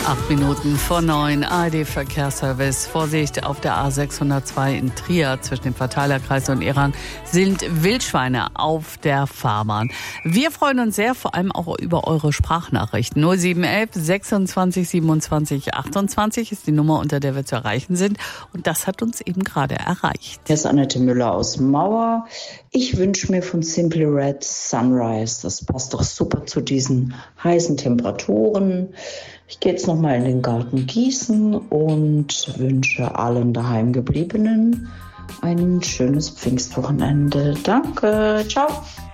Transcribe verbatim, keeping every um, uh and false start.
Acht Minuten vor neun, A R D-Verkehrsservice. Vorsicht, auf der A sechshundertzwei in Trier zwischen dem Verteilerkreis und Erang sind Wildschweine auf der Fahrbahn. Wir freuen uns sehr, vor allem auch über eure Sprachnachrichten. null sieben eins eins sechsundzwanzig siebenundzwanzig achtundzwanzig ist die Nummer, unter der wir zu erreichen sind. Und das hat uns eben gerade erreicht. Hier ist Annette Müller aus Mauer. Ich wünsche mir von Simply Red Sunrise. Das passt doch super zu diesen heißen Temperaturen. Ich gehe jetzt nochmal in den Garten gießen und wünsche allen Daheimgebliebenen ein schönes Pfingstwochenende. Danke, ciao.